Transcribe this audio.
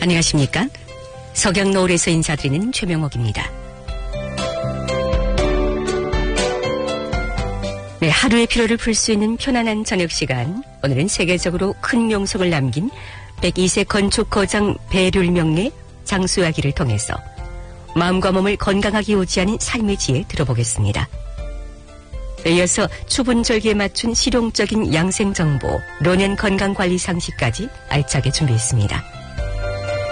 안녕하십니까? 석양노을에서 인사드리는 최명옥입니다. 네, 하루의 피로를 풀 수 있는 편안한 저녁 시간. 오늘은 세계적으로 큰 명성을 남긴 102세 건축거장 배률명의 장수야기를 통해서 마음과 몸을 건강하게 유지하는 삶의 지혜 들어보겠습니다. 이어서 추분절기에 맞춘 실용적인 양생정보, 노년 건강관리 상식까지 알차게 준비했습니다.